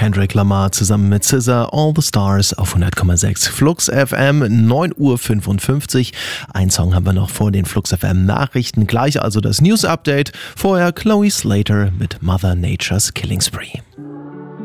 Kendrick Lamar zusammen mit SZA, All the Stars auf 100,6 Flux FM, 9:55 Uhr. Ein Song haben wir noch vor den Flux FM Nachrichten. Gleich also das News Update. Vorher Chloe Slater mit Mother Nature's Killing Spree.